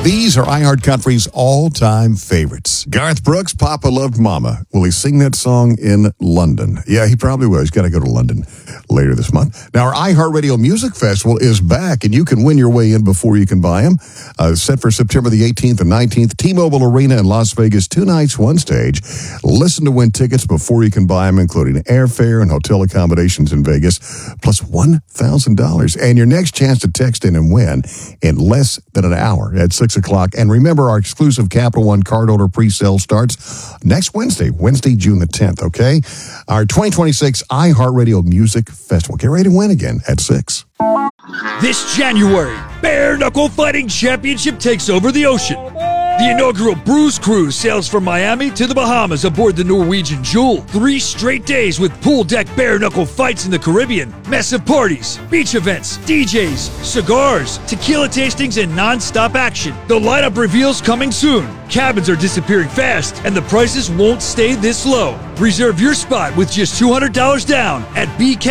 These are iHeartCountry's all-time favorites. Garth Brooks, Papa Loved Mama. Will he sing that song in London? Yeah, he probably will. He's got to go to London later this month. Now, our iHeartRadio Music Festival is back, and you can win your way in before you can buy them. Set for September the 18th and 19th, T-Mobile Arena in Las Vegas, 2 nights, 1 stage. Listen to win tickets before you can buy them, including airfare and hotel accommodations in Vegas, plus $1,000. And your next chance to text in and win in less than an hour at 6 o'clock. And remember, our exclusive Capital One cardholder pre-sale starts next Wednesday, June the 10th, okay? Our 2026 iHeartRadio Music Festival. Get ready to win again at 6. This January, Bare Knuckle Fighting Championship takes over the ocean. The inaugural Bruise Cruise sails from Miami to the Bahamas aboard the Norwegian Jewel. 3 straight days with pool deck bare knuckle fights in the Caribbean, massive parties, beach events, DJs, cigars, tequila tastings, and non-stop action. The lineup reveals coming soon. Cabins are disappearing fast, and the prices won't stay this low. Reserve your spot with just $200 down at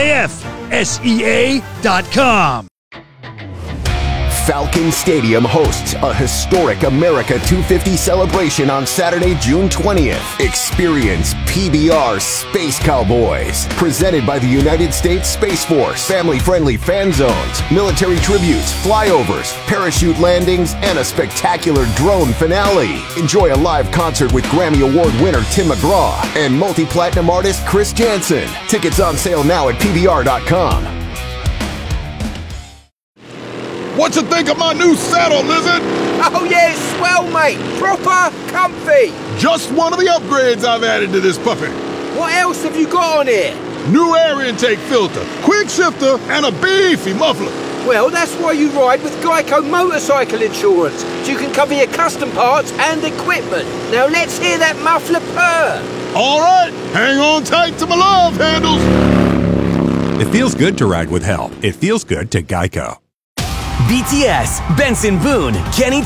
BKFSEA.com. Falcon Stadium hosts a historic America 250 celebration on Saturday, June 20th. Experience PBR Space Cowboys, presented by the United States Space Force. Family-friendly fan zones, military tributes, flyovers, parachute landings, and a spectacular drone finale. Enjoy a live concert with Grammy Award winner Tim McGraw and multi-platinum artist Chris Janson. Tickets on sale now at PBR.com. What you think of my new saddle, Lizard? Oh yeah, it's swell, mate. Proper comfy. Just one of the upgrades I've added to this puppy. What else have you got on here? New air intake filter, quick shifter, and a beefy muffler. Well, that's why you ride with Geico Motorcycle Insurance, so you can cover your custom parts and equipment. Now let's hear that muffler purr. All right, hang on tight to my love handles. It feels good to ride with help. It feels good to Geico. BTS, Benson Boone, Kenny